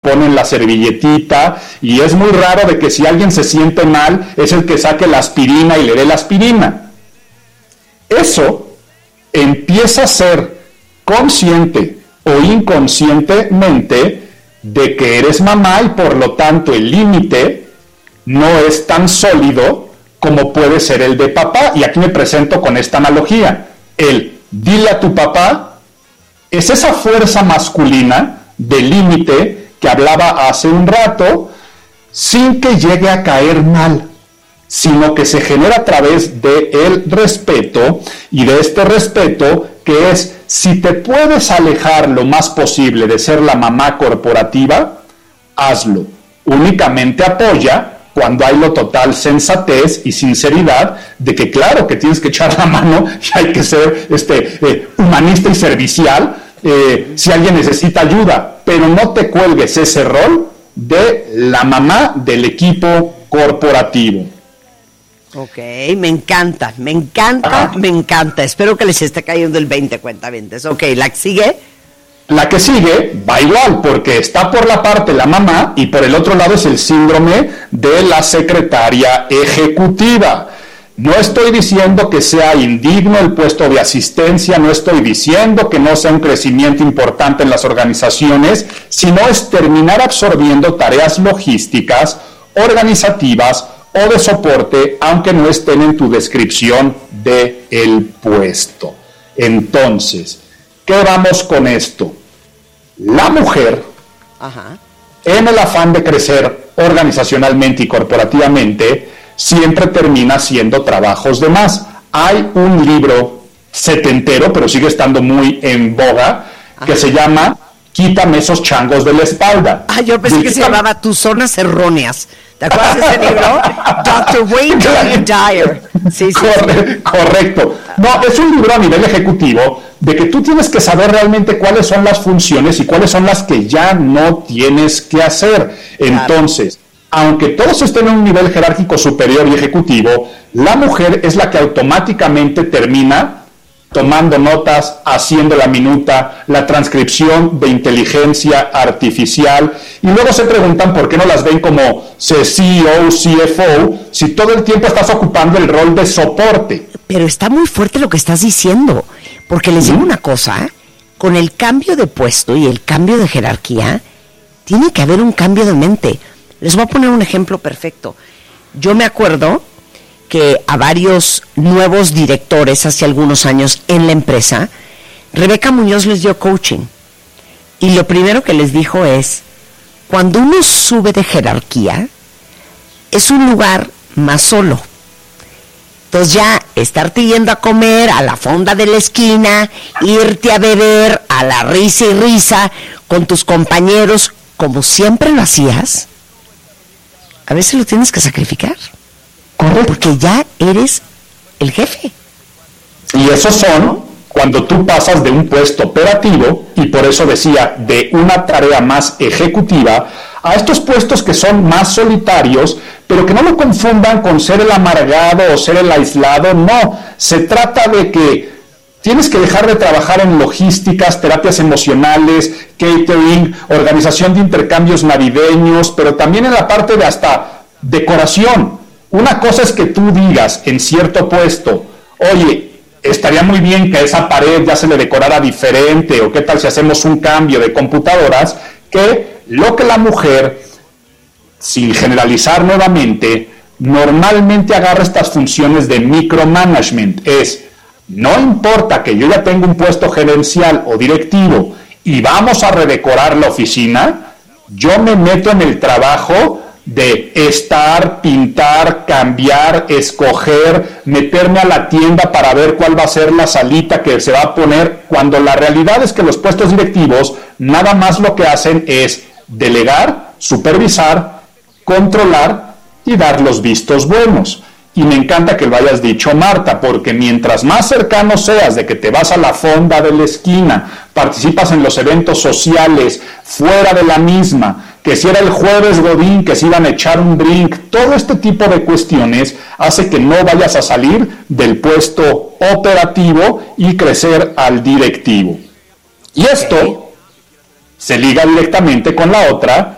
ponen la servilletita, y es muy raro de que si alguien se siente mal, es el que saque la aspirina y le dé la aspirina. Eso empieza a ser consciente o inconscientemente de que eres mamá y por lo tanto el límite no es tan sólido como puede ser el de papá. Y aquí me presento con esta analogía. El dile a tu papá es esa fuerza masculina de límite que hablaba hace un rato, sin que llegue a caer mal, sino que se genera a través del respeto, y de este respeto que es, si te puedes alejar lo más posible de ser la mamá corporativa, hazlo. Únicamente apoya cuando hay lo total sensatez y sinceridad de que claro que tienes que echar la mano y hay que ser humanista y servicial si alguien necesita ayuda, pero no te cuelgues ese rol de la mamá del equipo corporativo. Ok, me encanta. Espero que les esté cayendo el 20, cuentavientes. Ok, ¿la que sigue? La que sigue va igual, porque está por la parte la mamá y por el otro lado es el síndrome de la secretaria ejecutiva. No estoy diciendo que sea indigno el puesto de asistencia, no estoy diciendo que no sea un crecimiento importante en las organizaciones, sino es terminar absorbiendo tareas logísticas, organizativas o de soporte, aunque no estén en tu descripción del puesto. Entonces, ¿qué vamos con esto? La mujer, en el afán de crecer organizacionalmente y corporativamente, siempre termina haciendo trabajos de más. Hay un libro setentero, pero sigue estando muy en boga, que se llama Quítame esos changos de la espalda. Yo pensé que se llamaba Tus zonas erróneas. ¿Te acuerdas de ese libro? Dr. Wayne Dyer. Sí. Correcto. No, es un libro a nivel ejecutivo de que tú tienes que saber realmente cuáles son las funciones y cuáles son las que ya no tienes que hacer. Entonces, aunque todos estén en un nivel jerárquico superior y ejecutivo, la mujer es la que automáticamente termina tomando notas, haciendo la minuta, la transcripción de inteligencia artificial, y luego se preguntan por qué no las ven como CEO, CFO, si todo el tiempo estás ocupando el rol de soporte. Pero está muy fuerte lo que estás diciendo, porque les digo una cosa, con el cambio de puesto y el cambio de jerarquía, tiene que haber un cambio de mente. Les voy a poner un ejemplo perfecto. Yo me acuerdo que a varios nuevos directores hace algunos años en la empresa, Rebeca Muñoz les dio coaching. Y lo primero que les dijo es, cuando uno sube de jerarquía, es un lugar más solo. Entonces ya estarte yendo a comer a la fonda de la esquina, irte a beber a la risa y risa con tus compañeros, como siempre lo hacías, a veces lo tienes que sacrificar. Correcto. Porque ya eres el jefe. Y esos son cuando tú pasas de un puesto operativo, y por eso decía, de una tarea más ejecutiva, a estos puestos que son más solitarios, pero que no lo confundan con ser el amargado o ser el aislado. No, se trata de que tienes que dejar de trabajar en logísticas, terapias emocionales, catering, organización de intercambios navideños, pero también en la parte de hasta decoración. Una cosa es que tú digas en cierto puesto, oye, estaría muy bien que a esa pared ya se le decorara diferente, o qué tal si hacemos un cambio de computadoras, que lo que la mujer, sin generalizar nuevamente, normalmente agarra estas funciones de micromanagement. Es, no importa que yo ya tenga un puesto gerencial o directivo y vamos a redecorar la oficina, yo me meto en el trabajo de estar, pintar, cambiar, escoger, meterme a la tienda para ver cuál va a ser la salita que se va a poner, cuando la realidad es que los puestos directivos nada más lo que hacen es delegar, supervisar, controlar y dar los vistos buenos. Y me encanta que lo hayas dicho, Marta, porque mientras más cercano seas de que te vas a la fonda de la esquina, participas en los eventos sociales, fuera de la misma, que si era el jueves godín, que se iban a echar un drink, todo este tipo de cuestiones hace que no vayas a salir del puesto operativo y crecer al directivo. Y esto se liga directamente con la otra,